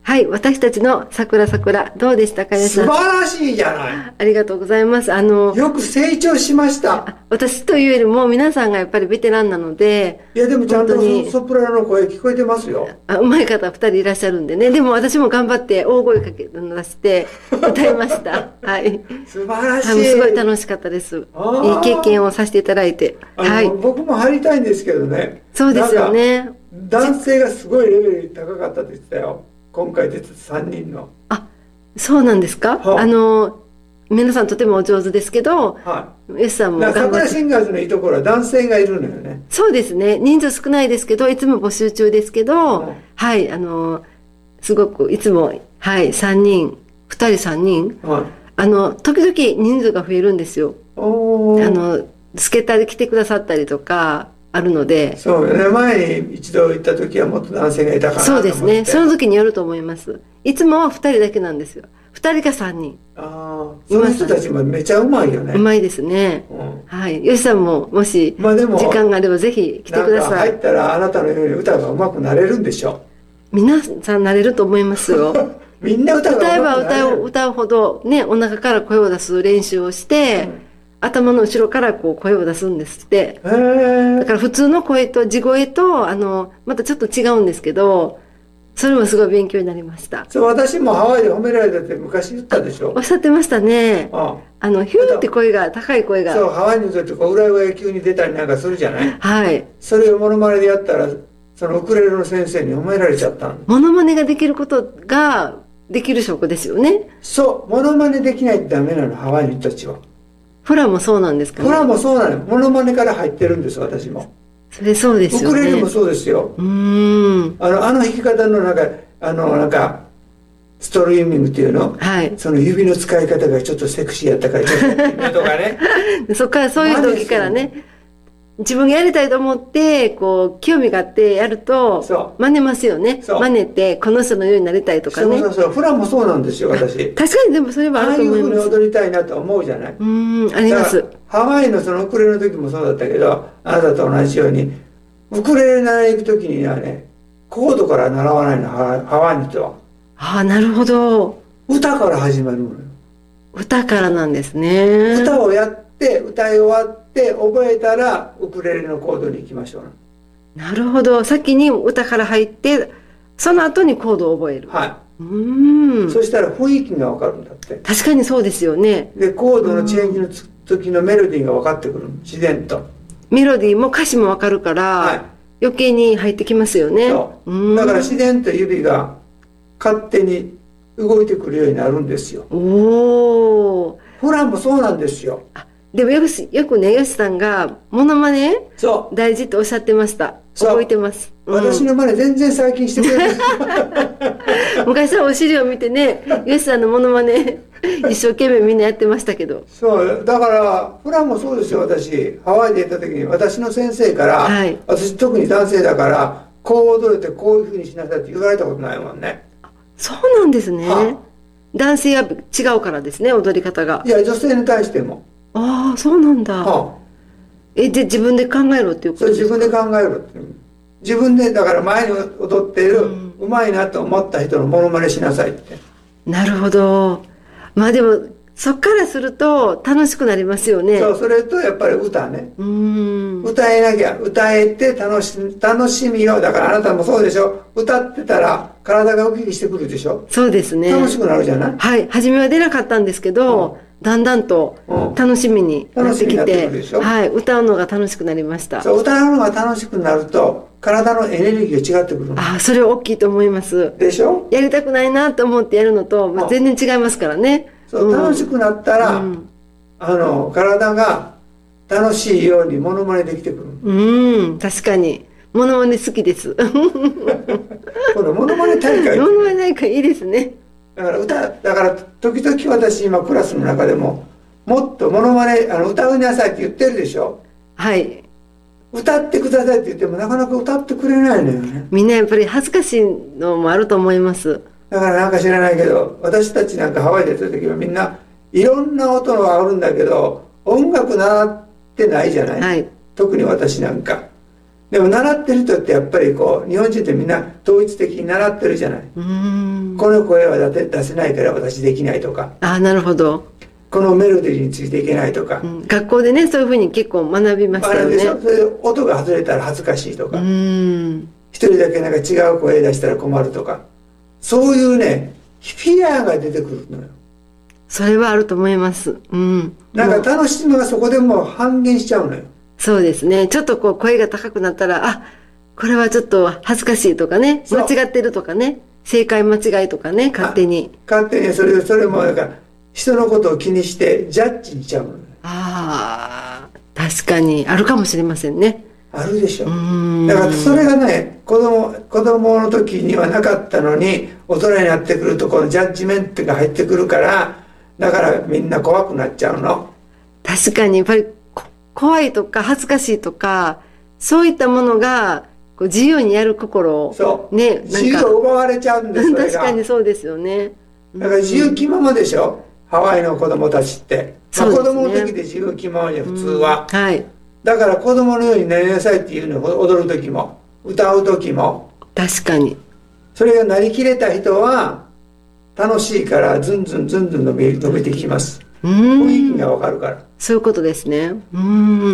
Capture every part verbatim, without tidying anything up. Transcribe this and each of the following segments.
はい、私たちの桜桜、どうでしたか、皆さん。 素晴らしいじゃない。 ありがとうございます。あの、 よく成長しました。 私というよりも皆さんがやっぱりベテランなので。 いや、でもちゃんとソプラノの声聞こえてますよ。 あ、上手い方ふたりいらっしゃるんでね。でも私も頑張って大声かけ出して歌いました。はい。 素晴らしい。 はい、すごい楽しかったです。いい経験をさせていただいて。はい。 僕も入りたいんですけどね。 そうですよね。 男性がすごいレベル高かったって言ってたよ。今回出てたさんにんの。 あ、そうなんですか。はあ、あの皆さんとてもお上手ですけど、 はい、 S さんも頑張って。 桜シンガーズのいいところは男性がいるのよね。 そうですね。人数少ないですけど、いつも募集中ですけど、うん、はい、あのすごくいつも、はい、さんにん、ふたりさんにん、はい、あの時々人数が増えるんですよ。おあの助っ人で来てくださったりとかあるので。 そうよね。前に一度行った時はもっと男性がいたから。 そうですね。その時によると思います。いつもはふたりだけなんですよ。ふたりかさんにん。 ああ、その人たちもめちゃうまいよね。 うまいですね。うん、はい。吉さんももし時間があればぜひ来てください。 なんか入ったらあなたのように歌がうまくなれるんでしょう。皆さんなれると思いますよ。 みんな歌がうまくなれる。 歌えば歌う歌うほどね、お腹から声を出す練習をして。うん、頭の後ろからこう声を出すんですって。だから普通の声と地声とあのまたちょっと違うんですけど、それもすごい勉強になりました。 そう、私もハワイで褒められたって昔言ったでしょ。 おっしゃってましたね。ああのヒューって声が高い声が。 そう、ハワイの人ってこう裏声が急に出たりなんかするじゃない。 はい。 それをモノマネでやったらそのウクレレの先生に褒められちゃったの。 モノマネができることができる証拠ですよね。 そう、モノマネできないとダメなの、ハワイの人たちは。 フラもそうなんですかね。 フラもそうなの。モノマネから入ってるんです、私も。 それそうですよね。 ウクレレもそうですよ。うーん。あの、あの弾き方のなんか、あの、なんか、ストリーミングっていうの、はい、その指の使い方がちょっとセクシーやったから、ちょっとやってみるとかね。 そっからそういう時からね、自分がやりたいと思って、こう、興味があってやると、真似ますよね。真似て、この人のようになりたいとかね。 そうそうそう。フラもそうなんですよ、私。 確かにでもそれはあると思います。 ああいうふうに踊りたいなと思うじゃない。 うん、あります。 ハワイのそのウクレレの時もそうだったけど、あなたと同じように、ウクレレ習いに行く時にはね、コードから習わないの、ハワイの人は。 ああ、なるほど。 歌から始まるのよ。 歌からなんですね。 歌をやって、歌い終わって、覚えたら、ウクレレのコードに行きましょう。 なるほど。先に歌から入って、その後にコードを覚える。 はい。うん。そしたら雰囲気がわかるんだって。 確かにそうですよね。 で、コードのチェンジの時のメロディーが分かってくる。自然と。 メロディーも歌詞もわかるから、はい、余計に入ってきますよね。 そう。だから自然と指が勝手に動いてくるようになるんですよ。おお。フランもそうなんですよ。 でもよく、よくね、ヨシさんがモノマネ大事っておっしゃってました。覚えてます。 うん、私の真似全然最近してくれない。 昔はお尻を見てね、ヨシさんのモノマネ一生懸命みんなやってましたけど。 そうだからフランもそうですよ。私ハワイで行った時に私の先生から、はい、私特に男性だからこう踊れてこういうふうにしなさいって言われたことないもんね。 そうなんですね。はあ、男性は違うからですね、踊り方が。 いや、女性に対しても。 ああ、そうなんだ。はあ、え、で自分で考えろっていうことですか？ そう、自分で考えろって。自分でだから前に踊っている、うん、うまいなと思った人のモノマネしなさいって。 なるほど。まあでもそっからすると楽しくなりますよね。 そう、それとやっぱり歌ね。うん。歌えなきゃ、歌えて楽し楽しみよ。だからあなたもそうでしょ。歌ってたら体がウキウキしてくるでしょ。 そうですね。 楽しくなるじゃない。 はい。初めは出なかったんですけど。うん、だんだんと楽しみになってきて、うん、はい、歌うのが楽しくなりました。 そう、歌うのが楽しくなると体のエネルギーが違ってくる。 ああ、それは大きいと思います。 でしょ。 やりたくないなと思ってやるのと、まあ、全然違いますからね。 そう、うん、楽しくなったら、うん、あの体が楽しいようにモノマネできてくる。 うん、確かにモノマネ好きです。 このモノマネ大会。 モノマネ大会いいですね。 だから歌だから時々私今クラスの中でももっとモノマネあの歌いなさいって言ってるでしょ。 はい。 歌ってくださいって言ってもなかなか歌ってくれないのよね。 みんなやっぱり恥ずかしいのもあると思います。 だからなんか知らないけど私たちなんかハワイでやった時はみんないろんな音があるんだけど音楽習ってないじゃない、はい、特に私なんかでも習ってる人ってやっぱりこう日本人ってみんな統一的に習ってるじゃない。 うーん、 この声は出せないから私できないとか、 あ、なるほど。 このメロディーについていけないとか、 うん、学校でねそういうふうに結構学びましたよね。 あれでしょ。それで音が外れたら恥ずかしいとか、 うーん、 一人だけなんか違う声出したら困るとか、そういうねフィアが出てくるのよ。 それはあると思います。うん、 なんか楽しみがそこでもう半減しちゃうのよ。 そうですね。ちょっとこう声が高くなったら、あ、これはちょっと恥ずかしいとかね、間違ってるとかね、正解間違いとかね、勝手に。 勝手にそれそれもなんか人のことを気にしてジャッジしちゃうのよ。 ああ、確かにあるかもしれませんね。 あるでしょ。 うーん、 だからそれがね、子供子供の時にはなかったのに大人になってくるとこのジャッジメントが入ってくるから、だからみんな怖くなっちゃうの。 確かにやっぱり怖いとか恥ずかしいとかそういったものがこう自由にやる心をそう、 ね、なんか自由を奪われちゃうんです。 確かにそうですよね。 だから自由気ままでしょ、ハワイの子供たちって、まあ、 そうですね、 子供の時で自由気ままじゃ普通は、 はい、 だから子供のようになりなさいっていうのを踊る時も歌う時も、 確かにそれがなりきれた人は楽しいからずんずんずんずん伸び伸びてきます。雰囲気がわかるから。 そういうことですね。うん、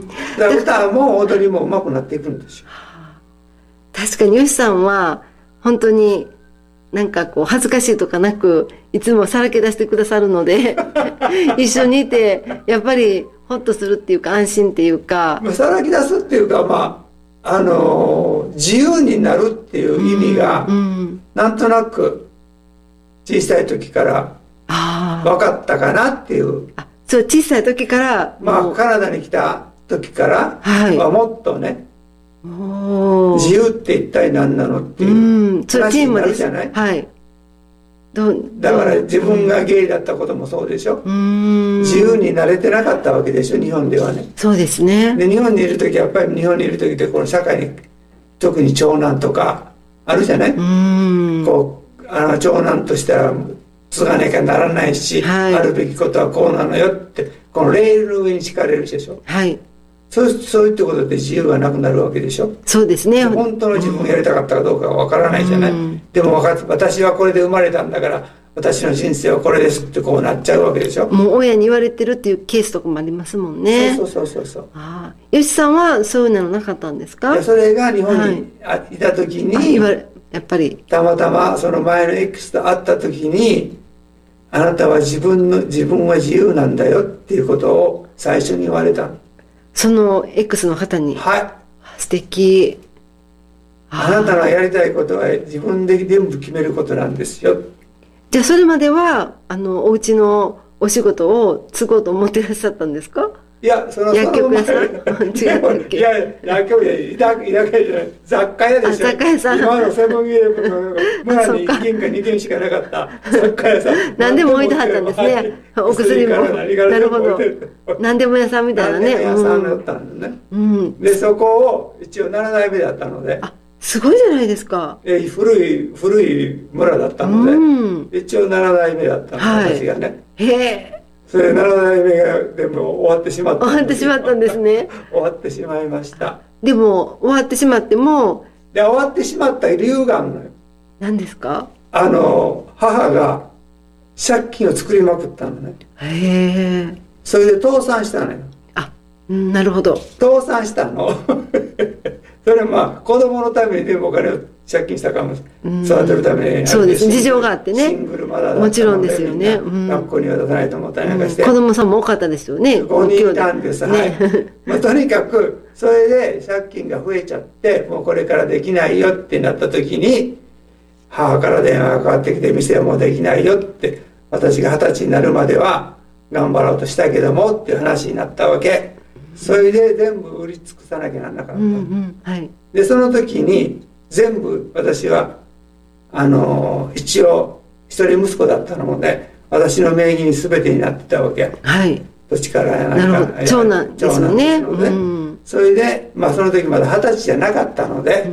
だから歌も踊りも上手くなっていくんですよ。 確かによしさんは本当になんかこう恥ずかしいとかなくいつもさらけ出してくださるので一緒にいてやっぱりホッとするっていうか安心っていうか、 さらけ出すっていうか、まああのー、自由になるっていう意味が、うんうん、なんとなく小さい時から分かったかなっていう。 あ、そう、小さい時から、 まあカナダに来た時からはもっとね、 はい、 自由って一体何なのっていう話になるじゃない。 はい、 どだから自分がゲイだったこともそうでしょ。うん自由になれてなかったわけでしょ、日本ではね。 そうですね。 で日本にいる時やっぱり日本にいる時ってこの社会に特に長男とかあるじゃない。うんこうあの長男としては継がなきゃならないし、はい、あるべきことはこうなのよってこのレールの上に敷かれるでしょ。はい。そうそういったことで自由がなくなるわけでしょ。 そうですね。 本当の自分がやりたかったかどうかは分からないじゃない。うん、でも私はこれで生まれたんだから私の人生はこれですってこうなっちゃうわけでしょ。もう親に言われてるっていうケースとかもありますもんね。 そうそうそうそう。 ああ、よしさんはそういうのなかったんですか？ いやそれが日本にいた時に、はい、言われやっぱりたまたまその前の X と会った時にあなたは自分の自分は自由なんだよっていうことを最初に言われたの。 その X の方に。 はい。 素敵。 あなたのやりたいことは自分で全部決めることなんですよ。 じゃあそれまではあのお家のお仕事を継ごうと思ってらっしゃったんですか？ いや、その薬局屋さん違ったっけ？ いや、薬局屋、居酒屋じゃない、雑貨屋でしょ。 雑貨屋さん。 今のセブンイレブンの村にいっけんかにけんしかなかった雑貨屋さん。 何でも置いてはったんですね。お薬も。なるほど。何でも屋さんみたいなね。 何でも屋さんだったんだね。うん。で、そこを一応なな代目だったので。 あ、すごいじゃないですか。 え古い、古い村だったので、うん、一応なな代目だったの、はい、私がね。へえ。それなな代目が全部終わってしまったんです。 終わってしまったんですね。 終わってしまいました。 でも終わってしまってもで終わってしまった理由があるのよ。 何ですか？ あの母が借金を作りまくったのね。へえ。それで倒産したのよ。 あ、なるほど。 倒産したの。それまあ子供のために全部お金を借金したかも育てるために、 そうですね、事情があってね、 シングルマザーだったのでもちろんですよね、 うん、学校には出さないと思ったりなんかして、 うん、子供さんも多かったですよね。 ごにんいたんです、ね、はいまあ、とにかくそれで借金が増えちゃってもうこれからできないよってなった時に母から電話がかかってきて店はもうできないよって、私が二十歳になるまでは頑張ろうとしたけどもっていう話になったわけ。それで全部売り尽くさなきゃならなかった、うんうんはい、でその時に全部私はあの一応一人息子だったので私の名義に全てになってたわけ、はい、土地からやなんか長男ですよね、 長男ですので、うん、それで、まあ、その時まだ二十歳じゃなかったので、うん、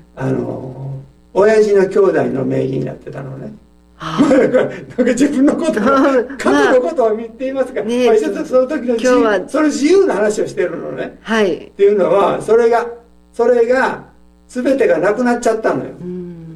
あの親父の兄弟の名義になってたのね。まあ、なんかなんか自分のこと過去のことを言っていますが、ねまあ、一つその時の自由その自由な話をしてるのね、はい、っていうのはそれがそれが全てがなくなっちゃったのよ、うん、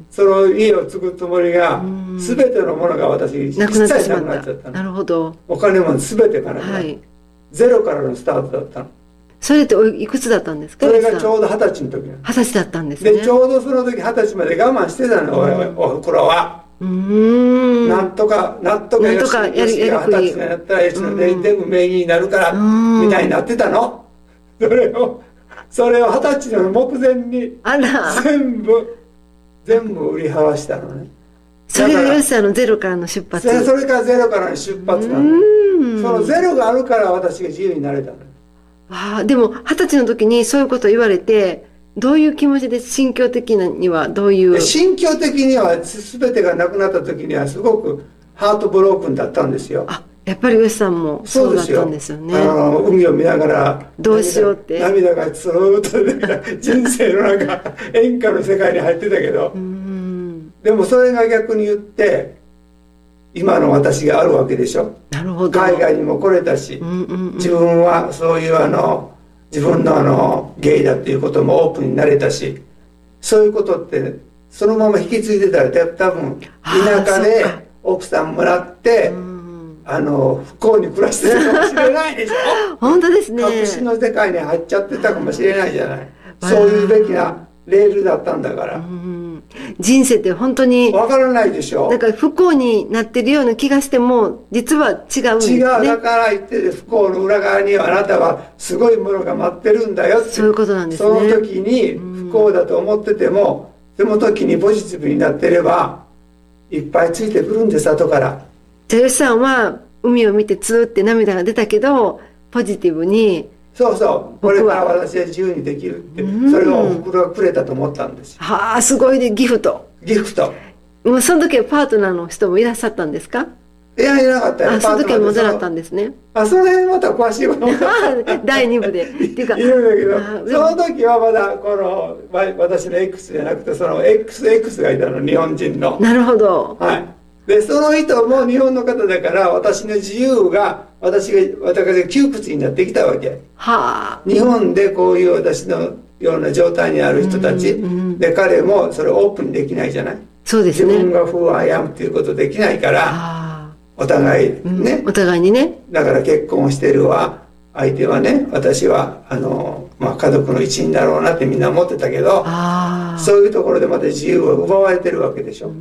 その家を継ぐつもりが、うん、全てのものが私一切なくなっちゃったの。 なるほど。 お金も全てがなくなった、はい、ゼロからのスタートだったの。 それっていくつだったんですか？ それがちょうど二十歳の時なの。 二十歳だったんですね。 でちょうどその時二十歳まで我慢してたの、うん、おふくろは。うーん、なんとかなんとかよしが二十歳になったらよしの全部名義になるからみたいになってたの。それをそれを二十歳の目前に全部全部売りはわしたのね。 それがよしさんのゼロからの出発。 それからゼロからの出発なの。そのゼロがあるから私が自由になれたの。 ああ、でも二十歳の時にそういうことを言われて、どういう気持ちで、心境的にはどういう？ 心境的には全てがなくなった時にはすごくハートブロークンだったんですよ。 あ、やっぱり吉さんもそうだったんですよね。 あの海を見ながらどうしようって涙がずーっと出て人生のなんか演歌の世界に入ってたけど、うんでもそれが逆に言って今の私があるわけでしょ。 なるほど。 海外にも来れたし、うんうんうん、自分はそういうあの自分のあのゲイだっていうこともオープンになれたし、そういうことってそのまま引き継いでたら多分田舎で奥さんもらって、あの不幸に暮らしてたかもしれないでしょ。 本当ですね。 隠しの世界に入っちゃってたかもしれないじゃない。そういうべきなレールだったんだから。 人生って本当にわからないでしょ。 だから不幸になってるような気がしても実は違うんですね。違う。 だから言って不幸の裏側にはあなたはすごいものが待ってるんだよって。 そういうことなんですね。 その時に不幸だと思ってても、その時にポジティブになってればいっぱいついてくるんです後から。 じゃあ吉さんは海を見てツーって涙が出たけどポジティブに。 そうそう、これから私は自由にできるって、それをおふくろがくれたと思ったんですよ。 はあ、すごいね。ギフトギフト。 もうその時はパートナーの人もいらっしゃったんですか？ いや、いなかったよ。 あ、その時はモデルだったんですね。 あ、その辺また詳しいことだいに部でっていうかいるんだけど、その時はまだこの私の X じゃなくてその エックスエックス がいたの、日本人の。 なるほど。 はい。でその人も日本の方だから私の自由が私が私が窮屈になってきたわけ。はあ。日本でこういう私のような状態にある人たち、うんうん、で彼もそれをオープンにできないじゃない。 そうですね。 自分が Who I am っていうことできないから、はあ、お互いね、 うん、お互いにね。 だから結婚してるわ相手はね、私はあの、まあ、家族の一員だろうなってみんな思ってたけど、あ、そういうところでまた自由を奪われてるわけでしょ。うん、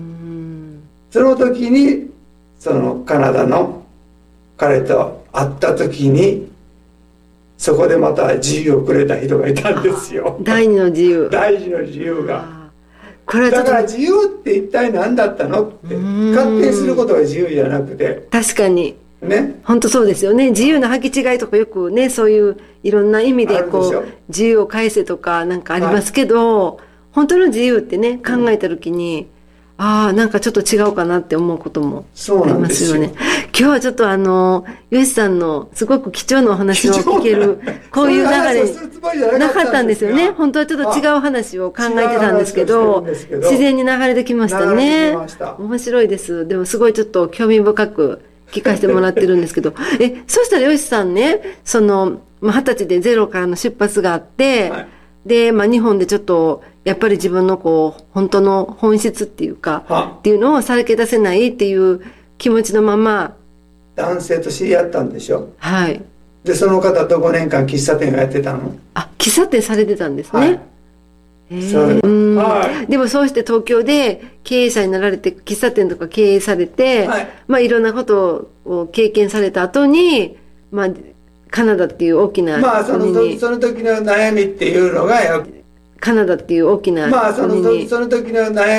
その時にそのカナダの彼と会った時にそこでまた自由をくれた人がいたんですよ。 第二の自由。 第二の自由が。これはだから自由って一体何だったのって勝手にすることが自由じゃなくて。 確かに。 ね。 本当そうですよね。自由の履き違いとかよくね、そういういろんな意味でこう自由を返せとかなんかありますけど、はい、本当の自由ってね考えた時に、うん、ああなんかちょっと違うかなって思うこともありますよね。今日はちょっとあのヨシさんのすごく貴重なお話を聞けるこういう流れなかったんですよね。本当はちょっと違う話を考えてたんですけど、自然に流れてきましたね。面白いです。でもすごいちょっと興味深く聞かせてもらってるんですけど、えそしたらヨシさんね、その二十歳でゼロからの出発があって、はい、で、まあ、日本でちょっとやっぱり自分のこう本当の本質っていうか、はっていうのをさらけ出せないっていう気持ちのまま男性と知り合ったんでしょ。 はい。 でその方とごねんかん喫茶店をやってたの。 あ、喫茶店されてたんですね。はい、へー、うん、はい、でもそうして東京で経営者になられて喫茶店とか経営されて、はい、まあいろんなことを経験された後に、まあカナダっていう大きな国に、 まあそのその時の悩みっていうのがカナダっていう大きな国に、 まあそのその時の悩み